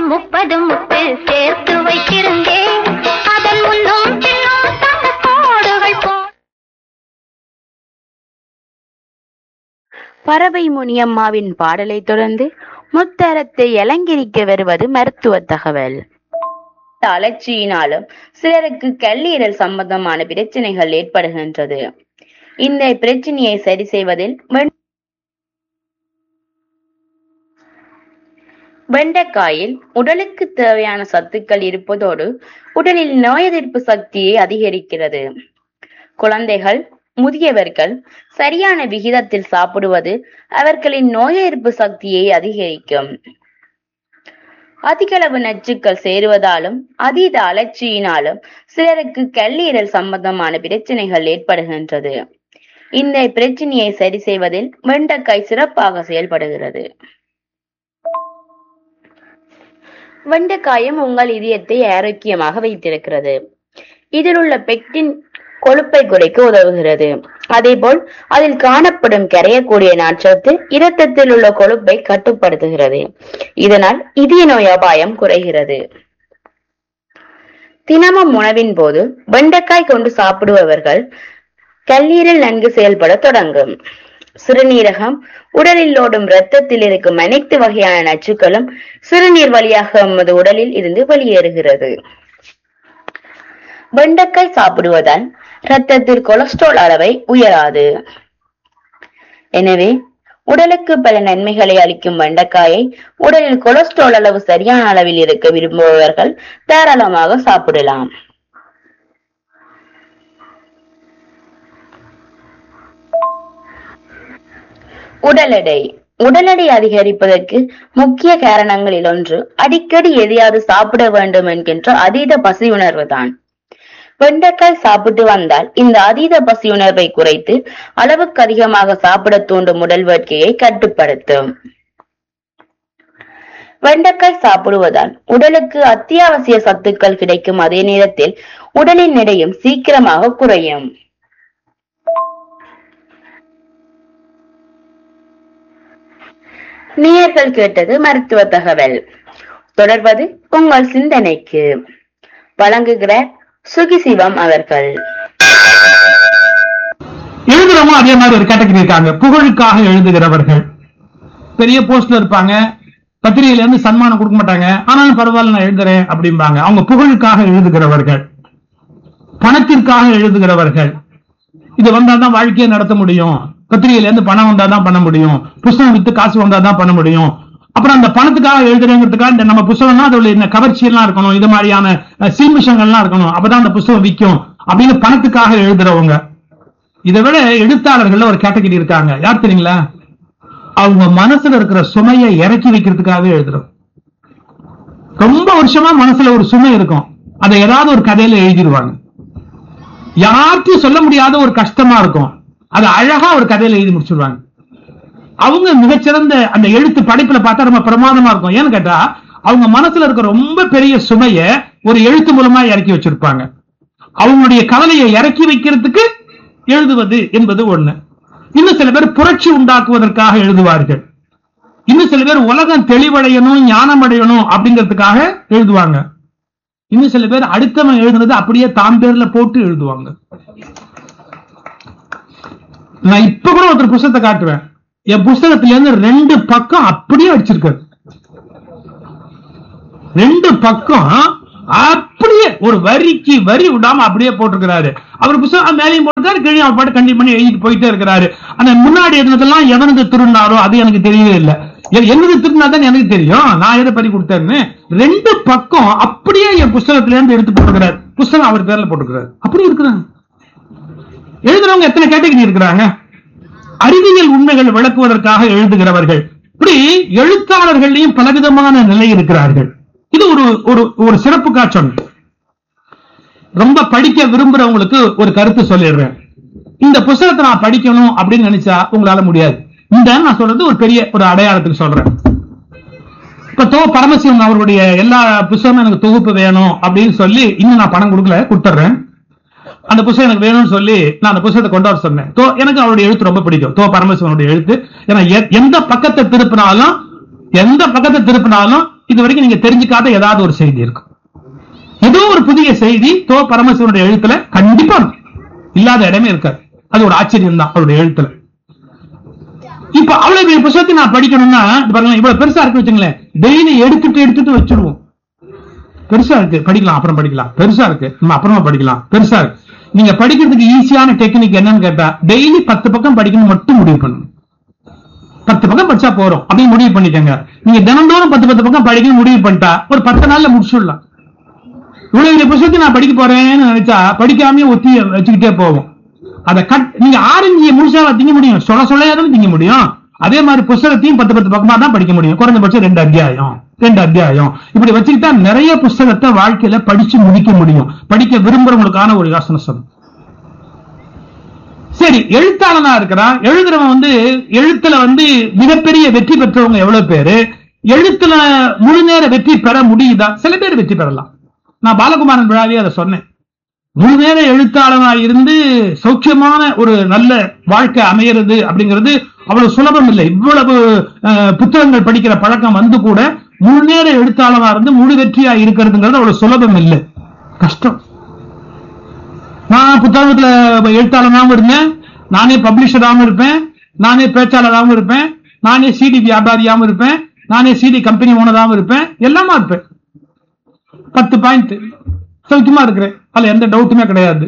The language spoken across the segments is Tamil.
30 முத்து சேர்த்து வைத்திருந்தேன். அதன் முன்னும் பின்னும் தங்க கோடுகள் போ. பறவை முனியம்மாவின் பாடலை தொடர்ந்து முத்தரத்தை இளங்கிரிக்க வருவது மருத்துவ தகவல். அலர்ச்சியினாலும் சிலருக்கு கல்லீரல் சம்பந்தமான பிரச்சனைகள் ஏற்படுகின்றது. இந்த பிரச்சனையை சரி செய்வதில் வெண்டைக்காயில் உடலுக்கு தேவையான சத்துக்கள் இருப்பதோடு உடலில் நோய் எதிர்ப்பு சக்தியை அதிகரிக்கிறது. குழந்தைகள், முதியவர்கள் சரியான விகிதத்தில் சாப்பிடுவது அவர்களின் நோய் எதிர்ப்பு சக்தியை அதிகரிக்கும். அதிகளவு நச்சுக்கள் சேருவதாலும் அதீத அலர்ச்சியினாலும் சிலருக்கு கல்லீரல் சம்பந்தமான பிரச்சனைகள் ஏற்படுகின்றது. இந்த பிரச்சனையை சரி செய்வதில் வெண்டைக்காய் சிறப்பாக செயல்படுகிறது. வெண்டைக்காயும் உங்கள் இதயத்தை ஆரோக்கியமாக வைத்திருக்கிறது. இதில் உள்ள பெக்டின் கொழுப்பை குறைக்க உதவுகிறது. அதேபோல் அதில் காணப்படும் கரையக்கூடிய நார்ச்சத்து இரத்தத்தில் உள்ள கொழுப்பை கட்டுப்படுத்துகிறது. இதனால் இதய நோய் அபாயம் குறைகிறது. தினமும் உணவின் போது வெண்டைக்காய் கொண்டு சாப்பிடுபவர்கள் கல்லீரல் நன்கு செயல்பட தொடங்கும். சிறுநீரகம் உடலில் ஓடும் இரத்தத்தில் இருக்கும் அனைத்து வகையான நச்சுக்களும் சிறுநீர் வழியாக நமது உடலில் இருந்து வெளியேறுகிறது. வெண்டைக்காய் சாப்பிடுவதால் இரத்தத்தில் கொலஸ்ட்ரால் அளவை உயராது. எனவே உடலுக்கு பல நன்மைகளை அளிக்கும் வெண்டைக்காயை உடலில் கொலஸ்ட்ரால் அளவு சரியான அளவில் இருக்க விரும்புபவர்கள் தாராளமாக சாப்பிடலாம். உடல் எடை அதிகரிப்பதற்கு முக்கிய காரணங்களில் ஒன்று அடிக்கடி எதையாவது சாப்பிட வேண்டும் என்கின்ற அதீத பசி உணர்வு தான். வெண்டைக்காய் சாப்பிட்டு வந்தால் இந்த அதீத பசி உணர்வை குறைத்து அளவுக்கு அதிகமாக சாப்பிட தூண்டும் உடல் வேட்கையை கட்டுப்படுத்தும். வெண்டைக்காய் சாப்பிடுவதால் உடலுக்கு அத்தியாவசிய சத்துக்கள் கிடைக்கும். அதே நேரத்தில் உடலின் எடையும் சீக்கிரமாக குறையும். நேயர்கள் கேட்டது மருத்துவ தகவல். தொடர்வது உங்கள் சிந்தனைக்கு. வழங்குகிறார் சுகிசிவம் அவர்கள். எழுதுறவங்க அதே மாதிரி ஒரு கேட்டகரி இருக்காங்க. புகழுக்காக எழுதுகிறவர்கள். பெரிய போஸ்ட்ல இருப்பாங்க, பத்திரிகையில இருந்து சன்மானம் கொடுக்க மாட்டாங்க, ஆனாலும் பரவாயில்ல நான் எழுதுறேன் அப்படிம்பாங்க. அவங்க புகழுக்காக எழுதுகிறவர்கள். பணத்திற்காக எழுதுகிறவர்கள். இது வந்தாதான் வாழ்க்கையை நடத்த முடியும், பத்திரிகையில இருந்து பணம் வந்தாதான் பண்ண முடியும், புத்தகம் வித்து காசு வந்தாதான் பண்ண முடியும், அப்புறம் அந்த பணத்துக்காக எழுதுறேங்கிறதுக்காக நம்ம புத்தகம்னா அதோட இந்த கவர்ச்சி எல்லாம் இருக்கணும், இது மாதிரியான சீமிஷங்கள்லாம் இருக்கணும், அப்பதான் அந்த புத்தகம் விற்கும் அப்படின்னு பணத்துக்காக எழுதுறவங்க. இதை விட எழுத்தாளர்கள் ஒரு கேட்டகரி இருக்காங்க. யார் தெரியுங்களா? அவங்க மனசுல இருக்கிற சுமையை இறக்கி வைக்கிறதுக்காக எழுதுறோம். ரொம்ப வருஷமா மனசுல ஒரு சுமை இருக்கும், அதை ஏதாவது ஒரு கதையில எழுதிடுவாங்க. யாருக்கும் சொல்ல முடியாத ஒரு கஷ்டமா இருக்கும், அதை அழகா ஒரு கதையில எழுதி முடிச்சிருவாங்க. அவங்க மிகச்சிறந்த அந்த எழுத்து படைப்புல பார்த்தா ரொம்ப பிரமாதமா இருக்கும். ஏன்னு கேட்டா அவங்க மனசுல இருக்க ரொம்ப பெரிய சுமைய ஒரு எழுத்து மூலமா இறக்கி வச்சிருப்பாங்க. அவங்களுடைய கவலையை இறக்கி வைக்கிறதுக்கு எழுதுவது என்பது ஒண்ணு. இன்னும் சில பேர் புரட்சி உண்டாக்குவதற்காக எழுதுவார்கள். இன்னும் சில பேர் உலகம் தெளிவடையணும், ஞானம் அடையணும் அப்படிங்கிறதுக்காக எழுதுவாங்க. இன்னும் சில பேர் அடுத்தவன் எழுதுனது அப்படியே தான் பேர்ல போட்டு எழுதுவாங்க. நான் இப்ப கூட ஒருத்தர் புத்தகத்தை காட்டுவேன். என் புத்தகத்துல இருந்து 2 பக்கம் அப்படியே அடிச்சிருக்காரு. 2 பக்கம் அப்படியே ஒரு வரிக்கு வரி விடாம அப்படியே போட்டிருக்கிறாரு. அவர் புத்தகம் மேலையும் போட்டுக்காரு, கீழே அவர் பாட்டு கண்டிப்பா பண்ணி எழுதிட்டு போயிட்டே இருக்கிறாரு. அந்த முன்னாடி இருந்ததெல்லாம் எவனுக்கு திருநாரோ அது எனக்கு தெரியவே இல்லை. என்னது திருநாதான் எனக்கு தெரியும், நான் எதை பறி கொடுத்தேன்னு. 2 பக்கம் அப்படியே என் புத்தகத்துல இருந்து எடுத்து போட்டுக்கிறாரு. புத்தகம் அவர் பேர்ல போட்டுக்கிறாரு. அப்படி இருக்கிறாங்க எழுதுறவங்க. எத்தனை கேட்டகரி இருக்கிறாங்க? அறிவியல் உண்மைகள் விளக்குவதற்காக எழுதுகிறவர்கள். இப்படி எழுத்தாளர்களையும் பலவிதமான நிலை இருக்கிறார்கள். இது ஒரு சிறப்பு காட்சி. ரொம்ப படிக்க விரும்புறவங்களுக்கு ஒரு கருத்து சொல்லிடுறேன். இந்த புத்தகத்தை நான் படிக்கணும் அப்படின்னு நினைச்சா உங்களால முடியாது. இந்த நான் சொல்றது ஒரு பெரிய ஒரு அடையாளத்துக்கு சொல்றேன். இப்ப பரமசிவம் அவருடைய எல்லா புத்தகமும் எனக்கு தொகுப்பு வேணும் அப்படின்னு சொல்லி இன்னும் நான் பணம் கொடுத்துறேன். அந்த புத்தகம் எனக்கு வேணும்னு சொல்லி நான் அந்த புத்தகத்தை கொண்டு வர சொன்னேன். எனக்கு அவருடைய எழுத்து ரொம்ப பிடிக்கும், பரமசிவனுடைய எழுத்து. ஏன்னா எந்த பக்கத்தை திருப்பினாலும் இது வரைக்கும் நீங்க தெரிஞ்சுக்காத ஏதாவது ஒரு செய்தி இருக்கும். ஏதோ ஒரு புதிய செய்தி தோ பரமசிவனுடைய எழுத்துல கண்டிப்பா இல்லாத இடமே இருக்காது. அது ஒரு ஆச்சரியம் தான் அவருடைய எழுத்துல. இப்ப அவ்வளவு புத்தகத்தை நான் படிக்கணும்னா பாருங்க, இவ்வளவு பெருசா இருக்கு வச்சுங்களேன், டெய்லி எடுத்துட்டு வச்சிருவோம். பெருசா இருக்கு, படிக்கலாம், அப்புறம் படிக்கலாம். பெருசா இருக்கு, நம்ம அப்புறமா படிக்கலாம். பெருசா இருக்கு. நீங்க படிக்கிறதுக்கு ஈஸியான டெக்னிக் என்னன்னு கேட்டா, டெய்லி 10 பக்கம் படிக்கணும் மட்டும் முடிவு பண்ணுங்க. 10 பக்கம் படிச்சா போறோம் அப்படின்னு முடிவு பண்ணிக்கங்க. நீங்க தினந்தோறும் 10 பக்கம் படிக்கணும் முடிவு பண்ணிட்டா ஒரு 10 நாள்ல முடிச்சுடலாம். இவ்வளவு புத்தகத்தை நான் படிக்க போறேன்னு நினைச்சா படிக்காமயே ஒத்தி வச்சுக்கிட்டே போவோம். அதை நீங்க ஆரஞ்சியை முழுசா திங்க முடியும், சொல்லையாதான் திங்க முடியும். அதே மாதிரி புத்தகத்தையும் 10 பக்கமா தான் படிக்க முடியும். குறைஞ்சபட்சம் 2 அத்தியாயம் இப்படி வச்சுக்கிட்டா நிறைய புத்தகத்தை வாழ்க்கையில படிச்சு முடிக்க முடியும். படிக்க விரும்புறவங்களுக்கான ஒரு யோசனை சொல்லும். சரி, எழுத்தாளனா இருக்கிறான், எழுதுறவன் எழுத்துல மிகப்பெரிய வெற்றி பெற்றவங்க எவ்வளவு பேரு? எழுத்துல முழு நேர வெற்றி பெற முடியுதா? சில பேர் வெற்றி பெறலாம். நான் பாலகுமாரன் விழாவே அதை சொன்னேன். முழு நேர எழுத்தாளனா இருந்து சௌக்கியமான ஒரு நல்ல வாழ்க்கை அமைகிறது அப்படிங்கிறது அவ்வளவு சுலபம் இல்லை. இவ்வளவு புத்தகங்கள் படிக்கிற பழக்கம் கூட முழு நேர எழுத்தாளனா இருந்து முழு வெற்றியா இருக்கிறதுங்கிறது அவ்வளவு சுலபம் இல்லை, கஷ்டம். நான் புத்தகத்துல எழுத்தாளனாகவும் இருந்தேன், நானே பப்ளிஷராகவும் இருப்பேன், நானே பேச்சாளராகவும் இருப்பேன், நானே சிடி வியாபாரியாகவும் இருப்பேன், நானே சிடி கம்பெனி ஓனராகவும் இருப்பேன், எல்லாமா இருப்பேன். 10 பாயிண்ட் சௌக்கியமா இருக்கிறேன், அதுல எந்த டவுட்டுமே கிடையாது.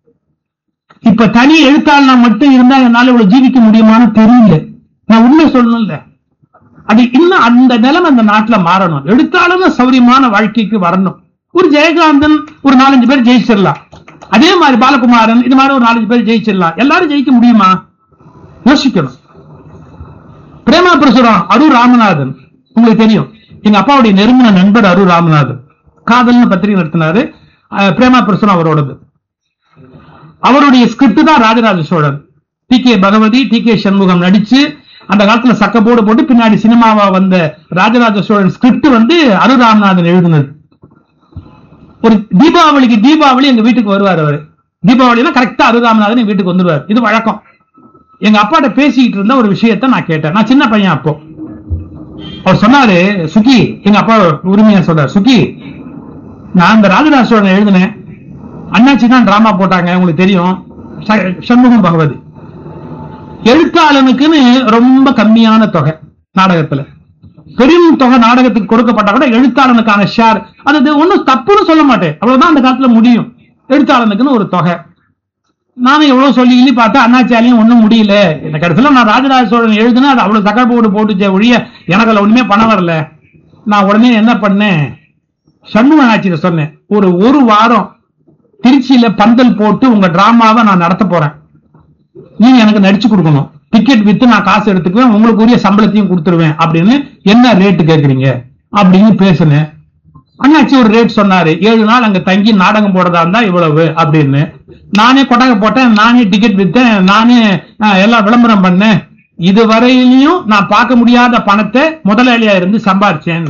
இப்ப தனி எழுத்தாளனா மட்டும் இருந்தா என்னால இவ்வளவு ஜீவிக்க முடியுமான்னு தெரியல. நான் உண்மை சொல்லணும்ல, அது இன்னும் அந்த நிலைமை அந்த நாட்டுல மாறணும். எழுத்தாளர் சௌரியமான வாழ்க்கைக்கு வரணும். ஒரு ஜெயகாந்தன் ஒரு 4-5 பேர் ஜெயிச்சிடலாம், அதே மாதிரி பாலகுமாரன் இது மாதிரி ஒரு 4-5 பேர் ஜெயிச்சிடலாம். எல்லாரும் ஜெயிக்க முடியுமா? யோசிக்கணும். பிரேமா பிரசுரம் அரூர் ராமநாதன் உங்களுக்கு தெரியும், எங்க அப்பாவுடைய நெருங்கின நண்பர் அரூர் ராமநாதன். காதல்னு பத்திரிகை நடத்தினாரு. பிரேமா பிரசுரம் அவரோடது. அவருடைய ஸ்கிரிப்ட் தான் ராஜராஜ சோழன். டி.கே. பகவதி, டி.கே. சண்முகம் நடிச்சு அந்த காலத்துல சக்கப்போடு போட்டு பின்னாடி சினிமாவா வந்த ராஜராஜ சோழன் ஸ்கிரிப்ட் அரூர் ராமநாதன் எழுதினது. ஒரு தீபாவளி எங்க வீட்டுக்கு வருவார். அவரு தீபாவளினா கரெக்டா அரூர் ராமநாதன் வீட்டுக்கு வந்துருவார். இது வழக்கம். எங்க அப்பாட்ட பேசிக்கிட்டு இருந்த ஒரு விஷயத்த நான் கேட்டேன். நான் சின்ன பையன் அப்போ. அவர் சொன்னாரு, சுகி, எங்க அப்பா உரிமையா சொல்றாரு, சுகி, நான் இந்த ராஜராஜ சோழன் எழுதினேன், அண்ணாச்சி தான் டிராமா போட்டாங்க, உங்களுக்கு தெரியும், சண்முகம் பகவதி. எழுத்தாளனுக்குன்னு ரொம்ப கம்மியான தொகை நாடகத்துல, பெரும் தொகை நாடகத்துக்கு கொடுக்கப்பட்டா கூட எழுத்தாளனுக்கான ஷேர் அது ஒன்னும் தப்புன்னு சொல்ல மாட்டேன், அவ்வளவுதான் அந்த காலத்துல முடியும். எழுத்தாளனுக்குன்னு ஒரு தொகை. நானும் எவ்வளவு சொல்லி பார்த்தா அண்ணாச்சியாலையும் ஒண்ணும் முடியல. இந்த கடைசியில நான் ராஜராஜ சோழன் எழுதுனா அது அவ்வளவு தகவல் போட்டுச்சே ஒழிய எனக்கு அதுல ஒண்ணுமே பணம் வரல. நான் உடனே என்ன பண்ணேன், சண்முக ஆட்சியில சொன்னேன், ஒரு வாரம் திருச்சியில பந்தல் போட்டு உங்க டிராமாவை நான் நடத்த போறேன், நீங்க எனக்கு நடிச்சு கொடுக்கணும், டிக்கெட் வித்து நான் காசு எடுத்துக்குவேன், உங்களுக்கு உரிய சம்பளத்தையும் கொடுத்துருவேன் அப்படின்னு. என்ன ரேட்டு கேட்கறீங்க அப்படின்னு பேசுனேன். அண்ணாச்சி ஒரு ரேட் சொன்னாரு. 7 நாள் அங்க தங்கி நாடகம் போடுறதா இருந்தா இவ்வளவு அப்படின்னு. நானே கொட்டகை போட்டேன், நானே டிக்கெட் வித்தேன், நானே எல்லாம் விளம்பரம் பண்ணேன். இதுவரையிலையும் நான் பார்க்க முடியாத பணத்தை முதலாளியா இருந்து சம்பாரிச்சேன்.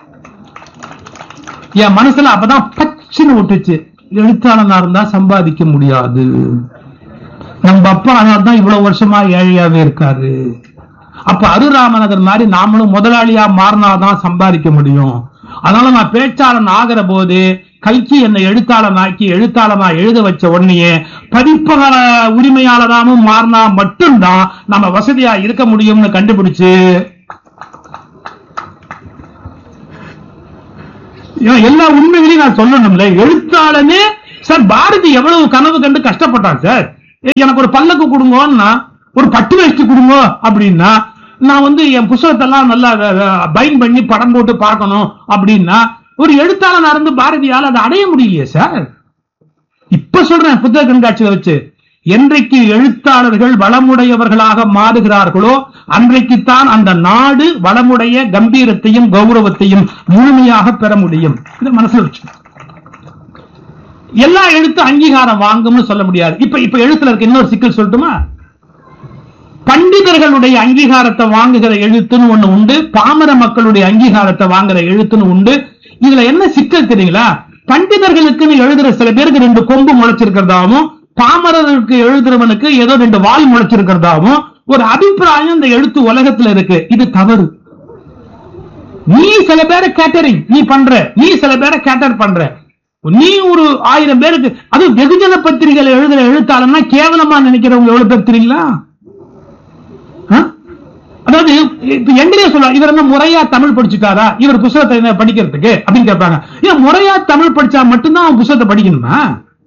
என் மனசுல அப்பதான் பச்சுன்னு விட்டுச்சு, எழுத்தாளனா இருந்தா சம்பாதிக்க முடியாது, நம்ம அப்பா தான் இவ்வளவு வருஷமா ஏழையாவே இருக்காரு. அப்ப அரூர் ராமநாதன் மாதிரி நாமளும் முதலாளியா மாறினாதான் சம்பாதிக்க முடியும். அதனால நான் பேச்சாளன் ஆகிற போது கல்கி என்னை எழுத்தாளனா எழுத வச்ச உடனே பதிப்பக உரிமையாளராகவும் மாறினா மட்டும்தான் நம்ம வசதியா இருக்க முடியும்னு கண்டுபிடிச்சு எல்லா உண்மைகளையும் நான் சொல்லணும்ல. எழுத்தாளனே சார் பாரதி எவ்வளவு கனவு கண்டு கஷ்டப்பட்டான் சார். எனக்கு ஒரு பல்லக்கு கொடுங்கன்னா, ஒரு பட்டு வேஷ்டி கொடுங்க அப்படின்னா, நான் என் புத்தகத்தெல்லாம் நல்லா பைண்ட் பண்ணி படம் போட்டு பார்க்கணும் அப்படின்னா, ஒரு எழுத்தாளனா இருந்து பாரதியால் அதை அடைய முடியலையே சார். இப்ப சொல்றேன், புத்தக கண்காட்சியை வச்சு, என்றைக்கு எழுத்தாளர்கள் வளமுடையவர்களாக மாறுகிறார்களோ அன்றைக்குத்தான் அந்த நாடு வளமுடைய கம்பீரத்தையும் கௌரவத்தையும் முழுமையாக பெற முடியும். இதை மனசுல வச்சு எல்லா எழுத்து அங்கீகாரம் வாங்கும்னு சொல்ல முடியாது. இப்ப எழுத்துல இருக்க இன்னொரு சிக்கல் சொல்லட்டுமா? பண்டிதர்களுடைய அங்கீகாரத்தை வாங்குகிற எழுத்துன்னு ஒண்ணு உண்டு, பாமர மக்களுடைய அங்கீகாரத்தை வாங்குற எழுத்துன்னு உண்டு. இதுல என்ன சிக்கல் தெரியுங்களா? பண்டிதர்களுக்குன்னு எழுதுற சில பேருக்கு 2 கொம்பு முளைச்சிருக்கிறதாவும், பாமரருக்கு எழுதுறவனுக்கு ஏதோ 2 வால் முளைச்சிருக்கிறதாவும் ஒரு அபிப்பிராயம் இந்த எழுத்து உலகத்துல இருக்கு. இது தவறு. நீ சில பேரை கேட்டரிங் நீ பண்ற, நீ சில பேரை கேட்டர் பண்ற, நீ ஒரு 1000 பேருக்கு, அது வெகுஜன பத்திரிகைகளை எழுதுற எழுத்தாளர்னா கேவலமா நினைக்கிறவங்க எவ்வளவு பேர் தெரியுங்களா? அதாவது இப்ப எங்கேயே சொல்லலாம், இவர் என்ன முறையா தமிழ் படிச்சுட்டாரா, இவர் புத்தகத்தை படிக்கிறதுக்கு அப்படின்னு கேட்பாங்க. ஏன் முறையா தமிழ் படிச்சா மட்டும்தான் அவன் புத்தகத்தை படிக்கணுமா?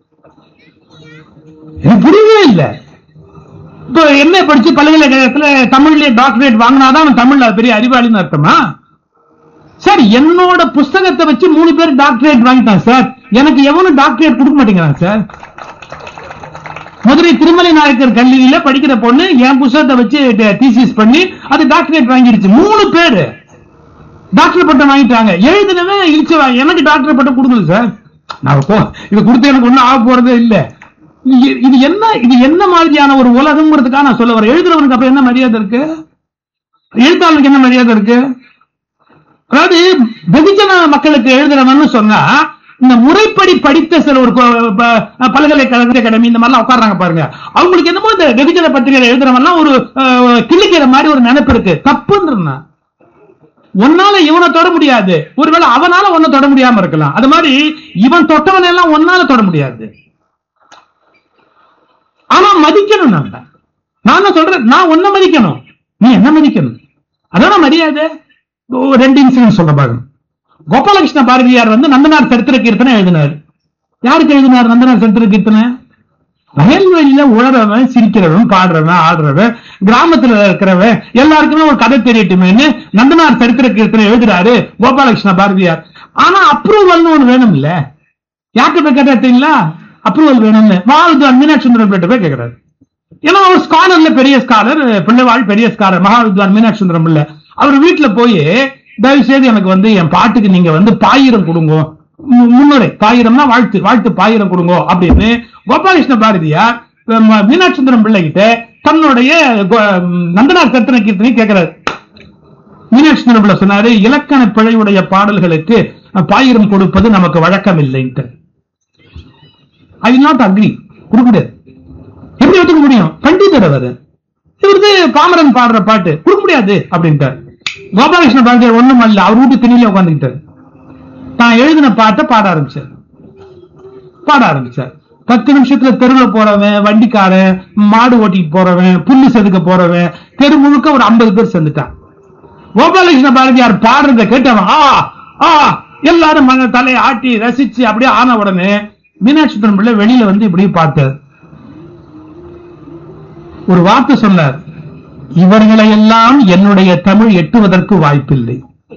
எனக்கு புரியவே இல்லை. இப்போ என்ன படிச்சு பல்கலைக்கழகத்துல தமிழ்ல டாக்டரேட் வாங்கினாதான் அவன் தமிழ்ல பெரிய அறிவாளின்னு அர்த்தமா? சார், என்னோட புஸ்தகத்தை வச்சு 3 பேர் டாக்டரேட் வாங்கிட்டான் சார். எனக்கு எவனும் டாக்டரேட் கொடுக்க மாட்டேங்கிறான் சார். மதுரை திருமலை நாயக்கர் கல்லூரியில படிக்கிற பொண்ணு என் புத்தகத்தை வச்சு தீசிஸ் பண்ணி அது டாக்டரேட் வாங்கிடுச்சு. 3 பேர் டாக்டர் பட்டம் வாங்கிட்டாங்க. எழுதினவன் இழிச்சவா, எனக்கு டாக்டர் பட்டம் கொடுக்கல சார். நான் இது கொடுத்து எனக்கு ஒன்னும் ஆக போறதே இல்லை. இது என்ன மாதிரியான ஒரு உலகம்ங்கிறதுக்காக நான் சொல்ல வரேன். எழுதுறவனுக்கு அப்ப என்ன மரியாதை இருக்கு? எழுத்தாளனுக்கு என்ன மரியாதை இருக்கு? அதாவது வெகுஜன மக்களுக்கு எழுதுறவன்னு சொன்னா, இந்த முறைப்படி படித்த சில ஒரு பல்கலைக்கழக அகாடமி இந்த மாதிரிலாம் உட்கார்றாங்க பாருங்க, அவங்களுக்கு என்னமோ இந்த வெகுஜன பத்திரிகை எழுதுறவெல்லாம் ஒரு கிள்ளிக்கிற மாதிரி ஒரு நினைப்பு இருக்கு. தப்புன்னு ஒன்னால இவனை தொட முடியாது, ஒருவேளை அவனால ஒன்ன தொட முடியாம இருக்கலாம். அது மாதிரி இவன் தொட்டவன் எல்லாம் ஒன்னால தொட முடியாது. ஆனா மதிக்கணும். நான் சொல்றேன், நான் ஒன்ன மதிக்கணும், நீ என்ன மதிக்கணும், அதான் மரியாதை. 2 இன்சிடென்ட் சொல்ல பாருங்க. கோபாலகிருஷ்ண பாரதியார் நந்தனார் சரித்திர கீர்த்தனை எழுதினார். யாருக்கு எழுதினார் நந்தனார் சரித்திர கீர்த்தனை? வயல்வெளியில உழறவன், சிரிக்கிறவன், பாடுறவன், ஆடுறவன், கிராமத்துல இருக்கிறவன் எல்லாருக்குமே ஒரு கதை தெரியட்டுமேன்னு நந்தனார் சரித்திர கீர்த்தனை எழுதுறாரு கோபாலகிருஷ்ண பாரதியார். ஆனா அப்ரூவல் ஒண்ணு வேணும் இல்ல? யார்கிட்ட போய் கேட்டீங்களா? அப்ரூவல் வேணும்னு மகாவித்வான் மீனாட்சி சுந்தரம் பிள்ளை போய் கேட்கிறாரு. ஏன்னா அவர் ஸ்காலர்ல பெரிய ஸ்காலர், பிள்ளைவாள் பெரிய ஸ்காலர் மகாவித்வான் மீனாட்சி சுந்தரம் பிள்ளை. அவர் வீட்டுல போய் தயவு செய்து எனக்கு என் பாட்டுக்கு நீங்க பாயிரம் கொடுங்க, முன்னுரை பாயிரம்னா வாழ்த்து, வாழ்த்து பாயிரம் கொடுங்க அப்படின்னு கோபாலகிருஷ்ண பாரதியார் மீனாட்சி சுந்தரம் பிள்ளை கிட்ட தன்னுடைய நந்தனார் சரித்திர கீர்த்தனை கேட்கிறார். மீனாட்சி சுந்தரம் பிள்ளை சொன்னாரு, இலக்கண பிழையுடைய பாடல்களுக்கு பாயிரம் கொடுப்பது நமக்கு வழக்கம் இல்லைன்ட்டு. I will not agri. கொடுக்க முடியாது. எப்படி ஒத்துக்க முடியும்? பண்டிதர் அவர், இவருக்கு பாமரன் பாடுற பாட்டு கொடுக்க முடியாது அப்படின்ட்டார். கோபாலகிருஷ்ண பாரதியார் ஒண்ணும் அல்ல, அவர் வீட்டு திணில உட்காந்துக்கிட்டார். தான் எழுதின பாட்டை பாட ஆரம்பிச்சார். 10 நிமிஷத்துல தெருவில் போறவன், வண்டிக்காரன், மாடு ஓட்டிட்டு போறவன், புல்லு செதுக்க போறவன், தெரு முழுக்க ஒரு 50 பேர் சேர்ந்துட்டான். கோபாலகிருஷ்ண பாரதியார் பாடுறத கேட்டவன் எல்லாரும் தலையை ஆட்டி ரசிச்சு அப்படியே ஆன உடனே மீனாட்சி சுந்தரம் பிள்ளை வெளியில இப்படி பார்த்தார். ஒரு வார்த்தை சொன்னார், இவர்களை எல்லாம் என்னுடைய தமிழ் எட்டுவதற்கு வாய்ப்பில்லை.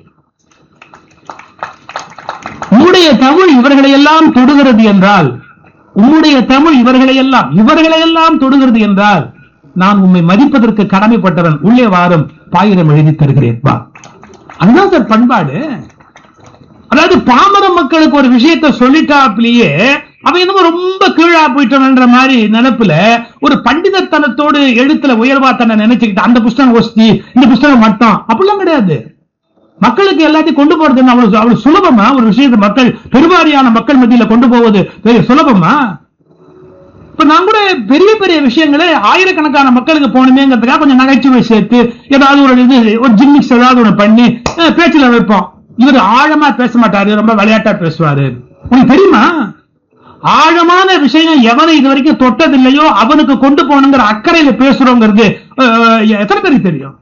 உன்னுடைய தமிழ் இவர்களை எல்லாம் தொடுகிறது என்றால், உன்னுடைய தமிழ் இவர்களை எல்லாம் தொடுகிறது என்றால், நான் உண்மை மதிப்பதற்கு கடமைப்பட்டவன். உள்ளே வாரும், பாயிரம் எழுதி தருகிறேன். அதுதான் சார் பண்பாடு. அதாவது பாமர மக்களுக்கு ஒரு விஷயத்தை சொல்லிட்டாப்லயே அவன் என்னமோ ரொம்ப கீழா போயிட்டோன்ற மாதிரி நினைப்புல ஒரு பண்டிதத்தனத்தோடு எழுத்துல உயர்வா தன்னை நினைச்சுக்கிட்டு அந்த புஸ்தகம் ஒஸ்தி, இந்த புஸ்தகம் மட்டும் அப்படிலாம் கிடையாது. மக்களுக்கு எல்லாத்தையும் கொண்டு போறது அவ்வளவு சுலபமா? ஒரு விஷயத்தை மக்கள் பெருவாரியான மக்கள் மத்தியில கொண்டு போவது சுலபமா? இப்ப நான் கூட பெரிய பெரிய விஷயங்களை ஆயிரக்கணக்கான மக்களுக்கு போகணுமேங்கிறதுக்காக கொஞ்சம் நகைச்சுவை சேர்த்து ஏதாவது ஒரு ஜிம்மிக்ஸ் ஏதாவது ஒண்ணு பண்ணி பேச்சுல வைப்போம். இவர் ஆழமா பேச மாட்டாரு, ரொம்ப விளையாட்டா பேசுவாரு. உனக்கு தெரியுமா, ஆழமான விஷயம் எவனை இது வரைக்கும் தொட்டதில்லையோ அவனுக்கு கொண்டு போகணுங்கிற அக்கறையில பேசுறோங்கிறது எத்தனை பேருக்கு தெரியும்?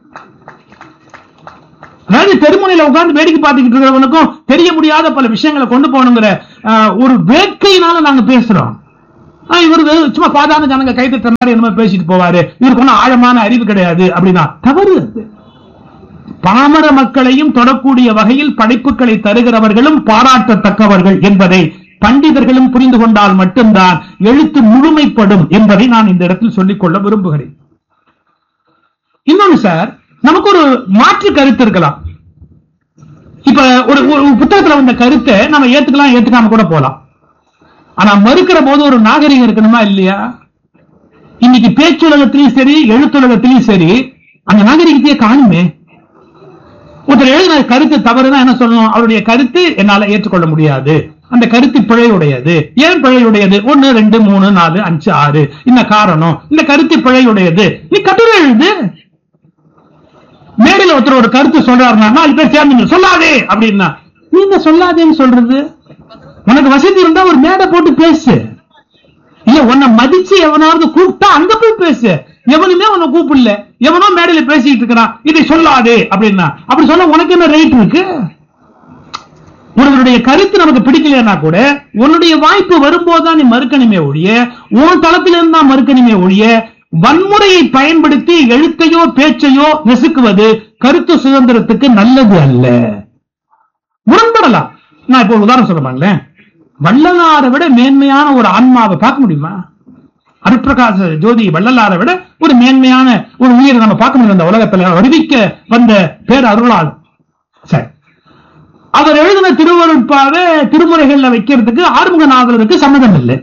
அதாவது தெருமுனையில உட்கார்ந்து வேடிக்கை பார்த்துக்கிட்டு இருக்கிறவனுக்கும் தெரிய முடியாத பல விஷயங்களை கொண்டு போகணுங்கிற ஒரு வேட்கையினால நாங்க பேசுறோம். இவருக்கு சும்மா சாதாரண ஜனங்க கைத்தட்ட மாதிரி என்னமோ பேசிட்டு போவாரு, இவருக்கு ஒன்னும் ஆழமான அறிவு கிடையாது அப்படின்னா தவறு. பாமர மக்களையும் தொடக்கூடிய வகையில் படைப்புகளை தருகிறவர்களும் பாராட்டத்தக்கவர்கள் என்பதை பண்டிதர்களும் புரிந்து கொண்டால் மட்டும்தான் எழுத்து முழுமைப்படும் என்பதை நான் இந்த இடத்தில் சொல்லிக்கொள்ள விரும்புகிறேன். இன்னொன்னு சார், நமக்கு ஒரு மாற்று கருத்து இருக்கலாம். இப்ப ஒரு புத்தகத்துல வந்த கருத்தை நம்ம ஏத்துக்கலாம், ஏத்துக்காம கூட போலாம். ஆனா மறுக்கிற போது ஒரு நாகரிகம் இருக்கணுமா இல்லையா? இன்னைக்கு பேச்சுலகத்திலையும் சரி, எழுத்துலகத்திலையும் சரி, அந்த நாகரிகத்தையே காணுமே. ஒருத்தர் எழுதின கருத்து தவறுதான் என்ன சொல்லணும்? அவருடைய கருத்து என்னால ஏற்றுக்கொள்ள முடியாது, அந்த கருத்து பிழையுடையது. ஏன் பிழையுடையது? 1 2 3 4 5 6 இந்த காரணம், இந்த கருத்து பிழையுடையது. நீ கட்டுரை எழுது, மேடையில் ஒருத்தர் ஒரு கருத்து சொல்றாருன்னா 4 பேர் சேர்ந்து சொல்லாதே அப்படின்னா, நீங்க சொல்லாதேன்னு சொல்றது? உனக்கு வசதி இருந்தா ஒரு மேடை போட்டு பேசு, இல்ல உன்னை மதிச்சு எவனாவது கூப்பிட்டா அங்க போய் பேசு. எவனுமே உன்னை கூப்பிடல, எவனோ மேடையில பேசிட்டு இருக்கிறான், இதை சொல்லாதே அப்படின்னா, அப்படி சொல்ல உனக்கு என்ன ரைட் இருக்கு? உன்னுடைய கருத்து நமக்கு பிடிக்கலன்னா கூட உன்னுடைய வாய்ப்பு வரும்போதுதான் நீ மறுக்கணுமே ஒழிய, உன் தளத்தில இருந்தா மறுக்கணுமே ஒழிய, வன்முறையை பயன்படுத்தி எழுத்தையோ பேச்சையோ நெசுக்குவது கருத்து சுதந்திரத்துக்கு நல்லது அல்ல. முரண்படலாம். நான் இப்போ ஒரு உதாரணம் சொல்றேன். வள்ளலாரை விட மேன்மையான ஒரு ஆன்மாவை பார்க்க முடியுமா? அருட்பிரகாச ஜோதி வள்ளலாரை விட ஒரு மேன்மையான ஒரு உயிரை நம்ம பார்க்க முடியும் அந்த உலகத்துல அறிவிக்க வந்த பேர் அருளால். சரி, அவர் எழுதின திருவருட்பாவை திருமுறைகள்ல வைக்கிறதுக்கு ஆறுமுக நாவலருக்கு சம்மதம் இல்லை.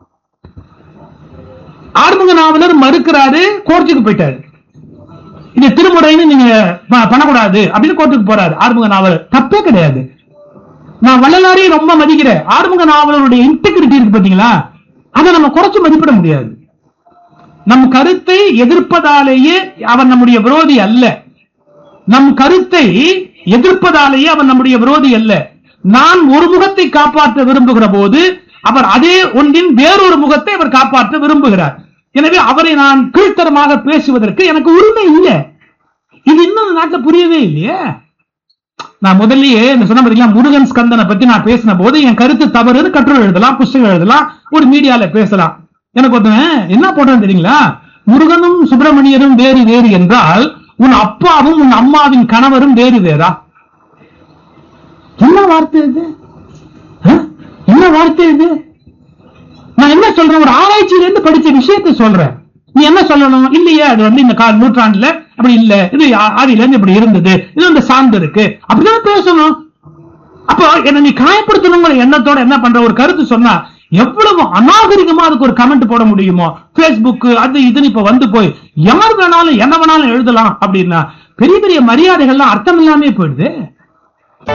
ஆறுமுக நாவலர் மறுக்கிறாரு, கோர்ட்டுக்கு போயிட்டாரு. இது திருமுறைன்னு நீங்க பண்ணக்கூடாது அப்படின்னு கோர்ட்டுக்கு போறாரு ஆறுமுக நாவலர். தப்பே கிடையாது. நான் வள்ளலாரையும் ரொம்ப மதிக்கிறேன். ஆறுமுக நாவலருடைய இன்டெகிரிட்டி இருக்கு பாத்தீங்களா, அதை நம்ம குறைச்சு மதிப்பிட முடியாது. நம் கருத்தை எதிர்ப்பதாலேயே அவன் நம்முடைய விரோதி அல்ல. நம் கருத்தை எதிர்ப்பதாலேயே அவன் நம்முடைய விரோதி அல்ல. நான் ஒரு முகத்தை காப்பாற்ற விரும்புகிற போது அவர் அதே ஒன்றின் வேறொரு முகத்தை அவர் காப்பாற்ற விரும்புகிறார். எனவே அவரை நான் கீழ்த்தரமாக பேசுவதற்கு எனக்கு உரிமை இல்லை. இது இன்னும் நாட்டில் புரியவே இல்லையே. நான் முதல்லயே சொன்ன பார்த்தீங்களா, முருகன் ஸ்கந்தனை பத்தி நான் பேசின போது என் கருத்து தவறு, கட்டுரை எழுதலாம், புத்தகம் எழுதலாம், ஒரு மீடியால பேசலாம். எனக்கு ஒருத்தன் என்ன போடுறேன் தெரியுங்களா, முருகனும் சுப்பிரமணியரும் வேறு வேறு என்றால் உன் அப்பாவும் உன் அம்மாவின் கணவரும் வேறு வேறா? என்ன வார்த்தை இது? என்ன வார்த்தை இது? நான் என்ன சொல்றேன், ஒரு ஆராய்ச்சியிலிருந்து படிச்ச விஷயத்தை சொல்றேன். நீ என்ன சொல்லணும்? இல்லையே அது இந்த நூற்றாண்டுல அப்படி இல்ல, இது ஆதியில இருந்து இப்படி இருந்தது, இது இந்த சார்ந்து இருக்கு, அப்படிதான் பேசணும். அப்போ என்ன நீ காயப்படுத்தணுங்கிற எண்ணத்தோட என்ன பண்ற, ஒரு கருத்து சொன்னா எவ்வளவு அநாகரிகமா அதுக்கு ஒரு கமெண்ட் போட முடியுமோ, பேஸ்புக் அது இதுன்னு இப்ப வந்து போய் யார் வேணாலும் என்ன வேணாலும் எழுதலாம் அப்படின்னா பெரிய பெரிய மரியாதைகள்லாம் அர்த்தம் இல்லாமே போயிடுது.